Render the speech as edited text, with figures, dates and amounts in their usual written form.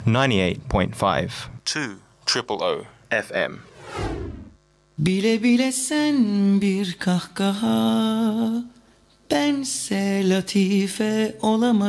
98.5 2 FM. Bile bile sen bir kahkaha, bense latife olamadım.